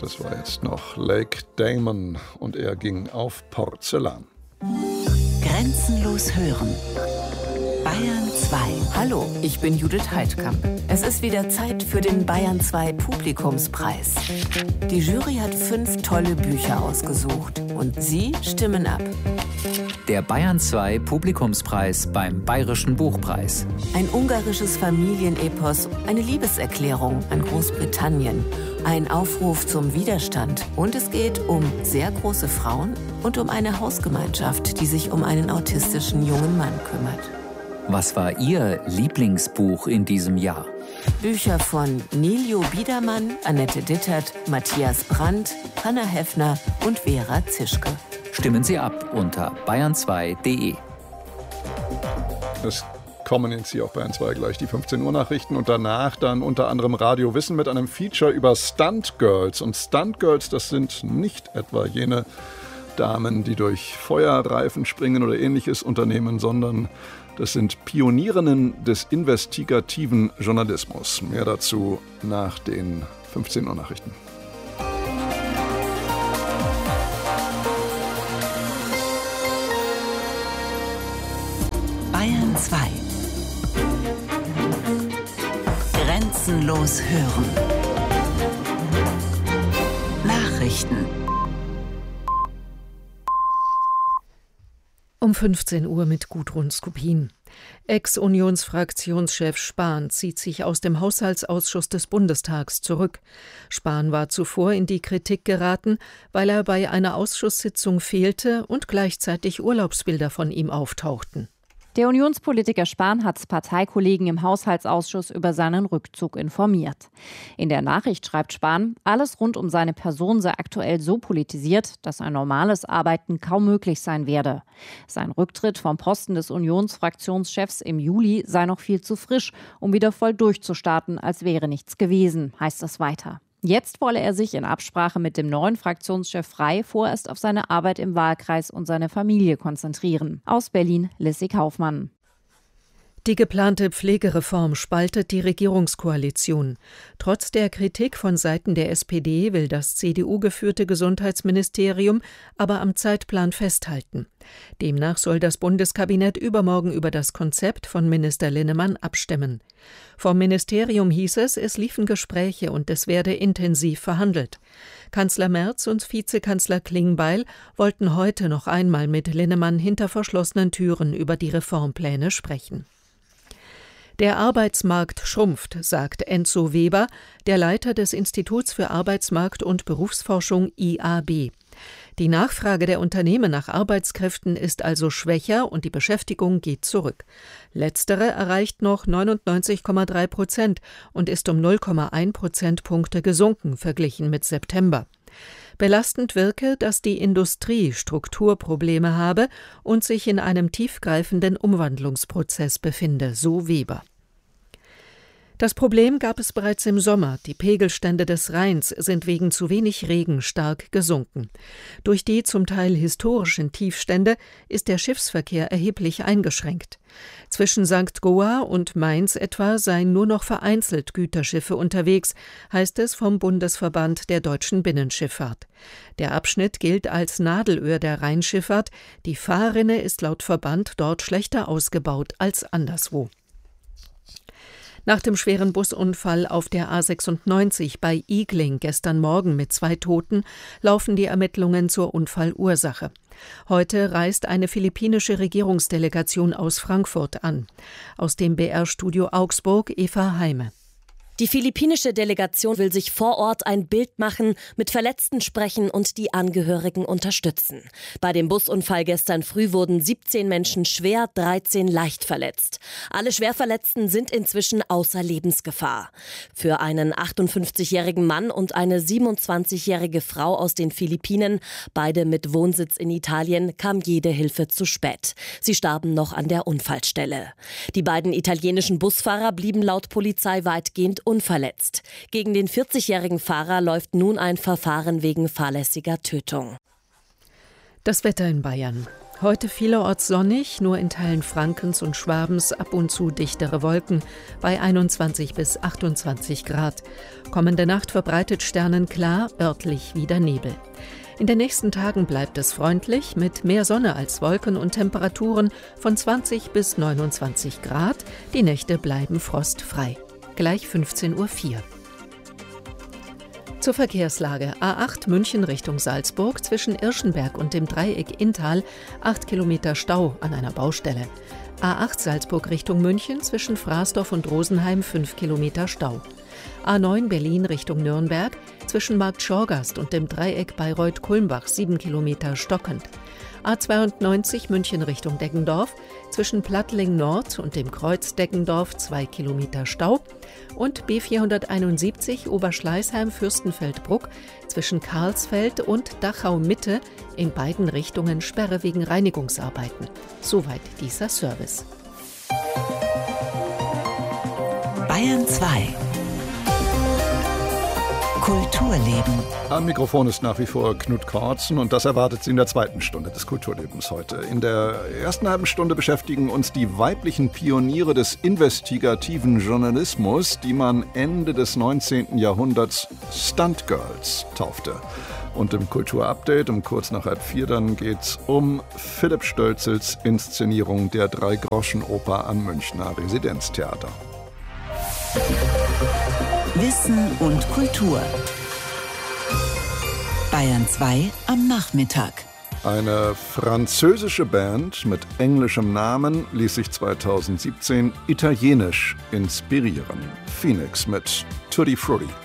Das war jetzt noch Lake Damon und er ging auf Porzellan. Grenzenlos hören. Bayern 2. Hallo, ich bin Judith Heidkamp. Es ist wieder Zeit für den Bayern 2 Publikumspreis. Die Jury hat 5 tolle Bücher ausgesucht und Sie stimmen ab. Der Bayern 2 Publikumspreis beim Bayerischen Buchpreis. Ein ungarisches Familienepos, eine Liebeserklärung an Großbritannien, ein Aufruf zum Widerstand und es geht um sehr große Frauen und um eine Hausgemeinschaft, die sich um einen autistischen jungen Mann kümmert. Was war Ihr Lieblingsbuch in diesem Jahr? Bücher von Niljo Biedermann, Annette Dittert, Matthias Brandt, Hanna Heffner und Vera Zischke. Stimmen Sie ab unter bayern2.de. Es kommen jetzt hier auf Bayern 2 gleich die 15 Uhr Nachrichten und danach dann unter anderem Radio Wissen mit einem Feature über Stunt Girls. Und Stunt Girls, das sind nicht etwa jene Damen, die durch Feuerreifen springen oder Ähnliches unternehmen, sondern das sind Pionierinnen des investigativen Journalismus. Mehr dazu nach den 15 Uhr Nachrichten. Bayern 2. Grenzenlos hören. Nachrichten. Um 15 Uhr mit Gudrun Skopin. Ex-Unionsfraktionschef Spahn zieht sich aus dem Haushaltsausschuss des Bundestags zurück. Spahn war zuvor in die Kritik geraten, weil er bei einer Ausschusssitzung fehlte und gleichzeitig Urlaubsbilder von ihm auftauchten. Der Unionspolitiker Spahn hat Parteikollegen im Haushaltsausschuss über seinen Rückzug informiert. In der Nachricht schreibt Spahn, alles rund um seine Person sei aktuell so politisiert, dass ein normales Arbeiten kaum möglich sein werde. Sein Rücktritt vom Posten des Unionsfraktionschefs im Juli sei noch viel zu frisch, um wieder voll durchzustarten, als wäre nichts gewesen, heißt es weiter. Jetzt wolle er sich in Absprache mit dem neuen Fraktionschef Frey vorerst auf seine Arbeit im Wahlkreis und seine Familie konzentrieren. Aus Berlin, Lissy Kaufmann. Die geplante Pflegereform spaltet die Regierungskoalition. Trotz der Kritik von Seiten der SPD will das CDU-geführte Gesundheitsministerium aber am Zeitplan festhalten. Demnach soll das Bundeskabinett übermorgen über das Konzept von Minister Linnemann abstimmen. Vom Ministerium hieß es liefen Gespräche und es werde intensiv verhandelt. Kanzler Merz und Vizekanzler Klingbeil wollten heute noch einmal mit Linnemann hinter verschlossenen Türen über die Reformpläne sprechen. Der Arbeitsmarkt schrumpft, sagt Enzo Weber, der Leiter des Instituts für Arbeitsmarkt- und Berufsforschung IAB. Die Nachfrage der Unternehmen nach Arbeitskräften ist also schwächer und die Beschäftigung geht zurück. Letztere erreicht noch 99,3% und ist um 0,1 Prozentpunkte gesunken, verglichen mit September. Belastend wirke, dass die Industrie Strukturprobleme habe und sich in einem tiefgreifenden Umwandlungsprozess befinde, so Weber. Das Problem gab es bereits im Sommer. Die Pegelstände des Rheins sind wegen zu wenig Regen stark gesunken. Durch die zum Teil historischen Tiefstände ist der Schiffsverkehr erheblich eingeschränkt. Zwischen St. Goa und Mainz etwa seien nur noch vereinzelt Güterschiffe unterwegs, heißt es vom Bundesverband der deutschen Binnenschifffahrt. Der Abschnitt gilt als Nadelöhr der Rheinschifffahrt. Die Fahrrinne ist laut Verband dort schlechter ausgebaut als anderswo. Nach dem schweren Busunfall auf der A96 bei Igling gestern Morgen mit 2 Toten laufen die Ermittlungen zur Unfallursache. Heute reist eine philippinische Regierungsdelegation aus Frankfurt an. Aus dem BR-Studio Augsburg Eva Heime. Die philippinische Delegation will sich vor Ort ein Bild machen, mit Verletzten sprechen und die Angehörigen unterstützen. Bei dem Busunfall gestern früh wurden 17 Menschen schwer, 13 leicht verletzt. Alle Schwerverletzten sind inzwischen außer Lebensgefahr. Für einen 58-jährigen Mann und eine 27-jährige Frau aus den Philippinen, beide mit Wohnsitz in Italien, kam jede Hilfe zu spät. Sie starben noch an der Unfallstelle. Die beiden italienischen Busfahrer blieben laut Polizei weitgehend unverletzt. Gegen den 40-jährigen Fahrer läuft nun ein Verfahren wegen fahrlässiger Tötung. Das Wetter in Bayern. Heute vielerorts sonnig, nur in Teilen Frankens und Schwabens ab und zu dichtere Wolken bei 21 bis 28 Grad. Kommende Nacht verbreitet sternenklar, örtlich wieder Nebel. In den nächsten Tagen bleibt es freundlich mit mehr Sonne als Wolken und Temperaturen von 20 bis 29 Grad. Die Nächte bleiben frostfrei. Gleich 15:04 Uhr. Zur Verkehrslage. A8 München Richtung Salzburg zwischen Irschenberg und dem Dreieck Inntal 8 Kilometer Stau an einer Baustelle. A8 Salzburg Richtung München zwischen Frasdorf und Rosenheim 5 Kilometer Stau. A9 Berlin Richtung Nürnberg zwischen Markt Schorgast und dem Dreieck Bayreuth-Kulmbach 7 Kilometer stockend. A92 München Richtung Deggendorf zwischen Plattling Nord und dem Kreuz Deggendorf 2 Kilometer Stau und B471 Oberschleißheim-Fürstenfeldbruck zwischen Karlsfeld und Dachau Mitte in beiden Richtungen Sperre wegen Reinigungsarbeiten. Soweit dieser Service. Bayern 2 Kulturleben. Am Mikrofon ist nach wie vor Knut Kortzen und das erwartet Sie in der zweiten Stunde des Kulturlebens heute. In der ersten halben Stunde beschäftigen uns die weiblichen Pioniere des investigativen Journalismus, die man Ende des 19. Jahrhunderts Stunt Girls taufte. Und im Kulturupdate um kurz nach 3:30 dann geht's um Philipp Stölzels Inszenierung der Drei-Groschen-Oper am Münchner Residenztheater. Wissen und Kultur. Bayern 2 am Nachmittag. Eine französische Band mit englischem Namen ließ sich 2017 italienisch inspirieren. Phoenix mit Tutti Frutti.